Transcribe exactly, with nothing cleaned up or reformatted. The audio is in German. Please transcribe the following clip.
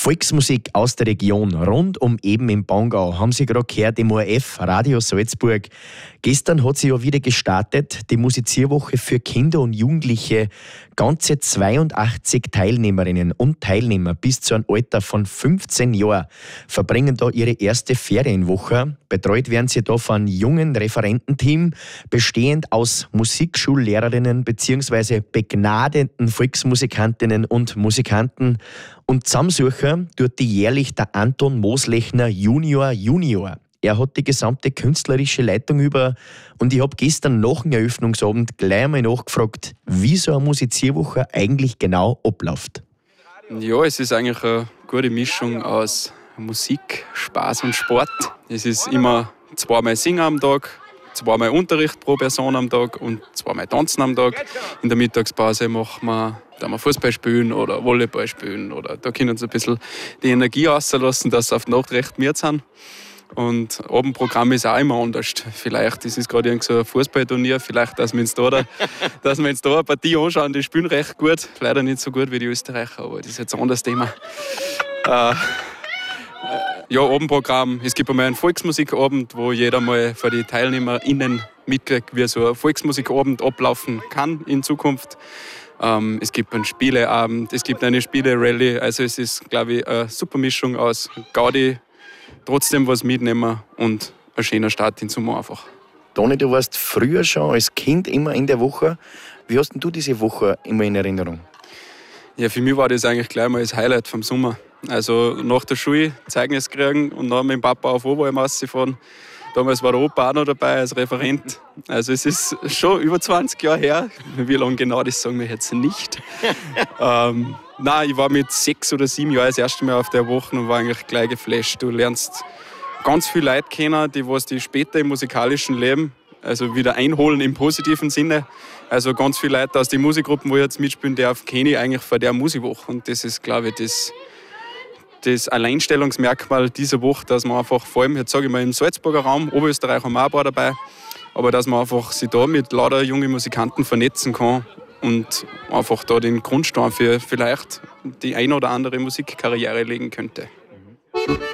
Volksmusik aus der Region, rund um eben im Bongau, haben Sie gerade gehört im O R F Radio Salzburg. Gestern hat sie ja wieder gestartet, die Musizierwoche für Kinder und Jugendliche. Ganze zweiundachtzig Teilnehmerinnen und Teilnehmer bis zu einem Alter von fünfzehn Jahren verbringen da ihre erste Ferienwoche. Betreut werden sie da von einem jungen Referententeam, bestehend aus Musikschullehrerinnen bzw. begnadeten Volksmusikantinnen und Musikanten. Und zusammensuchen tut die jährlich der Anton Moslechner Junior Junior. Er hat die gesamte künstlerische Leitung über und ich habe gestern nach dem Eröffnungsabend gleich einmal nachgefragt, wie so eine Musizierwoche eigentlich genau abläuft. Ja, es ist eigentlich eine gute Mischung aus Musik, Spaß und Sport. Es ist immer zweimal Singen am Tag, zweimal Unterricht pro Person am Tag und zweimal Tanzen am Tag. In der Mittagspause machen wir, da wir Fußball spielen oder Volleyball spielen oder da können sie ein bisschen die Energie rauslassen, dass sie auf die Nacht recht müde sind. Und Abendprogramm ist auch immer anders. Vielleicht ist es gerade irgend so ein Fußballturnier, vielleicht, dass wir uns da, dass wir uns da eine Partie anschauen, die spielen recht gut. Leider nicht so gut wie die Österreicher, aber das ist jetzt ein anderes Thema. Äh, ja, Abendprogramm. Es gibt einmal einen Volksmusikabend, wo jeder mal für die TeilnehmerInnen mitkriegt, wie so ein Volksmusikabend ablaufen kann in Zukunft. Ähm, es gibt einen Spieleabend, es gibt eine Spiele-Rallye. Also es ist, glaube ich, eine super Mischung aus Gaudi, trotzdem was mitnehmen und ein schöner Start in den Sommer einfach. Toni, du warst früher schon als Kind immer in der Woche. Wie hast denn du diese Woche immer in Erinnerung? Ja, für mich war das eigentlich gleich mal das Highlight vom Sommer. Also nach der Schule Zeugnis kriegen und dann mit dem Papa auf Oberalm rausfahren. Damals war der Opa auch noch dabei als Referent. Also es ist schon über zwanzig Jahre her. Wie lange genau, das sagen wir jetzt nicht. ähm, nein, ich war mit sechs oder sieben Jahren das erste Mal auf der Woche und war eigentlich gleich geflasht. Du lernst ganz viele Leute kennen, die was die später im musikalischen Leben also wieder einholen im positiven Sinne. Also ganz viele Leute aus den Musikgruppen, wo ich jetzt mitspielen darf, kenne ich eigentlich vor der Musikwoche. Und das ist, glaube ich, das das Alleinstellungsmerkmal dieser Woche, dass man einfach, vor allem, jetzt sage ich mal, im Salzburger Raum, Oberösterreich haben wir auch ein paar dabei, aber dass man einfach sich da mit lauter jungen Musikanten vernetzen kann und einfach da den Grundstein für vielleicht die ein oder andere Musikkarriere legen könnte.